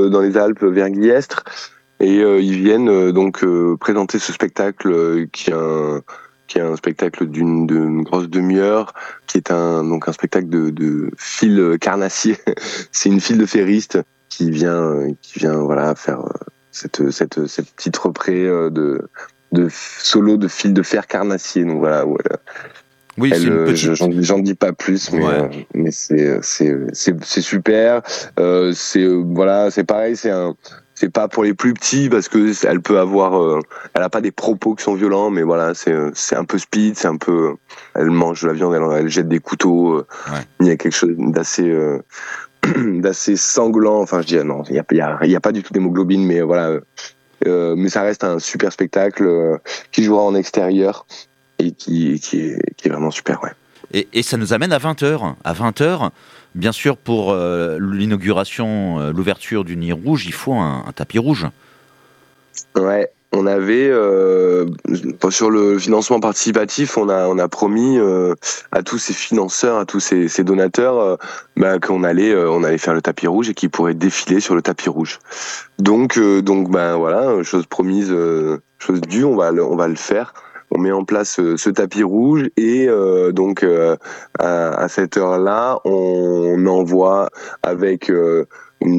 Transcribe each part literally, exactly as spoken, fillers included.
euh, dans les Alpes vers Guillestre. Et euh, ils viennent euh, donc euh, présenter ce spectacle euh, qui est un qui est un spectacle d'une, d'une grosse demi-heure, qui est un donc un spectacle de, de fil carnassier. C'est une file de ferriste qui vient qui vient voilà faire cette cette cette petite repré de de solo de fil de fer carnassier. Donc voilà. voilà. Oui, Elle, c'est une petite... j'en, j'en dis pas plus, mais, ouais. euh, mais c'est, c'est, c'est, c'est super. Euh, c'est, euh, voilà, c'est pareil, c'est un, c'est pas pour les plus petits parce que elle peut avoir, euh, elle a pas des propos qui sont violents, mais voilà, c'est, c'est un peu speed, c'est un peu, elle mange de la viande, elle, elle jette des couteaux, euh, ouais. Il y a quelque chose d'assez, euh, d'assez sanglant. Enfin, je dis, non, il y a, il y a, il y a pas du tout d'hémoglobine, mais voilà, euh, mais ça reste un super spectacle euh, qui jouera en extérieur. Et qui, qui, est, qui est vraiment super, ouais. Et, et ça nous amène à vingt heures. À vingt heures, bien sûr, pour euh, l'inauguration, euh, l'ouverture du Nid Rouge, il faut un, un tapis rouge. Ouais, on avait, euh, sur le financement participatif, on a, on a promis euh, à tous ces financeurs, à tous ces, ces donateurs, euh, bah, qu'on allait, euh, on allait faire le tapis rouge et qu'ils pourraient défiler sur le tapis rouge. Donc, euh, donc bah, voilà, chose promise, euh, chose due, on va le, on va le faire. On met en place euh, ce tapis rouge et euh, donc euh, à, à cette heure-là, on envoie avec euh,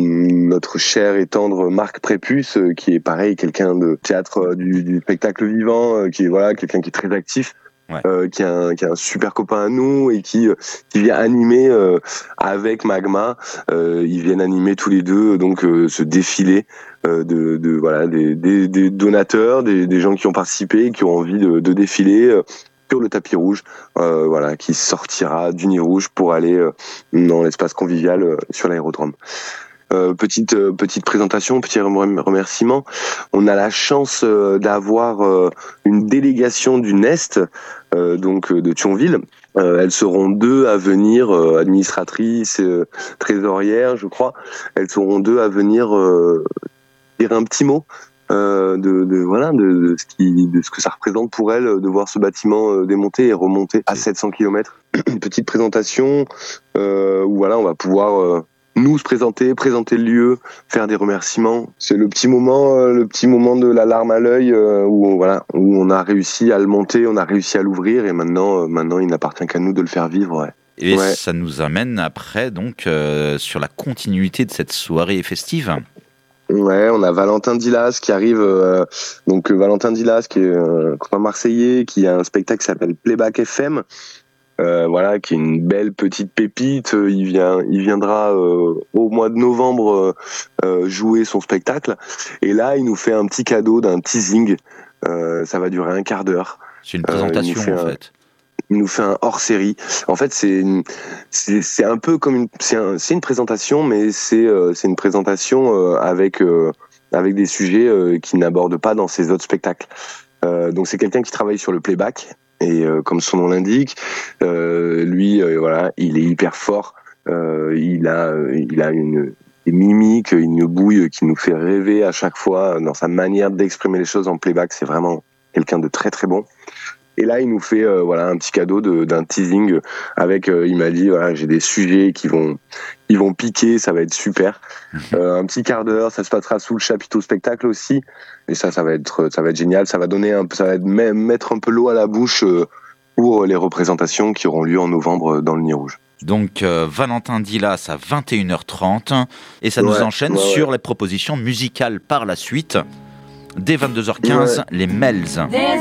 notre cher et tendre Marc Prépuce, euh, qui est pareil, quelqu'un de théâtre euh, du, du spectacle vivant, euh, qui est voilà, quelqu'un qui est très actif. Ouais. Euh, qui, est un, qui est un super copain à nous et qui, qui vient animer euh, avec Magma. Euh, ils viennent animer tous les deux donc euh, ce défilé euh, de, de voilà des, des, des donateurs, des, des gens qui ont participé, qui ont envie de, de défiler euh, sur le tapis rouge, euh, voilà, qui sortira du Nid Rouge pour aller euh, dans l'espace convivial euh, sur l'aérodrome. Euh, petite euh, petite présentation, petit remerciement. On a la chance euh, d'avoir euh, une délégation du Nest, euh, donc euh, de Thionville. Euh, elles seront deux à venir, euh, administratrices, euh, trésorières, je crois. Elles seront deux à venir euh, dire un petit mot. Euh, de, de voilà de, de ce qui de ce que ça représente pour elles de voir ce bâtiment euh, démonter et remonter à sept cents kilomètres. Une petite présentation euh, où voilà on va pouvoir euh, nous se présenter, présenter le lieu, faire des remerciements. C'est le petit moment, euh, le petit moment de la larme à l'œil euh, où on, voilà, où on a réussi à le monter, on a réussi à l'ouvrir et maintenant, euh, maintenant, il n'appartient qu'à nous de le faire vivre. Ouais. Et ouais. Ça nous amène après donc euh, sur la continuité de cette soirée festive. Ouais, on a Valentin Dilas qui arrive. Euh, donc Valentin Dilas qui est un copain marseillais, qui a un spectacle qui s'appelle Playback F M. Euh, voilà, qui est une belle petite pépite. Il vient, il viendra euh, au mois de novembre euh, jouer son spectacle. Et là, il nous fait un petit cadeau d'un teasing. Euh, ça va durer un quart d'heure. C'est une présentation euh, en un, fait. Il nous fait un hors-série. En fait, c'est une, c'est, c'est un peu comme une, c'est, un, c'est une présentation, mais c'est, euh, c'est une présentation euh, avec euh, avec des sujets euh, qu'il n'aborde pas dans ses autres spectacles. Euh, donc c'est quelqu'un qui travaille sur le playback. Et euh, comme son nom l'indique, euh, lui, euh, voilà, il est hyper fort. Euh, il a, il a une, une mimique, une bouille qui nous fait rêver à chaque fois dans sa manière d'exprimer les choses en playback. C'est vraiment quelqu'un de très très bon. Et là, il nous fait euh, voilà un petit cadeau de, d'un teasing avec. Euh, il m'a dit voilà, j'ai des sujets qui vont, ils vont piquer, ça va être super. Euh, un petit quart d'heure, ça se passera sous le chapiteau spectacle aussi. Et ça, ça va être, ça va être génial. Ça va donner un, ça va être même mettre un peu l'eau à la bouche euh, pour les représentations qui auront lieu en novembre dans le Nid Rouge. Donc euh, Valentin Dilas à vingt et une heures trente et ça nous ouais, enchaîne ouais, sur ouais. les propositions musicales par la suite. Dès vingt-deux heures quinze, ouais. les Melz.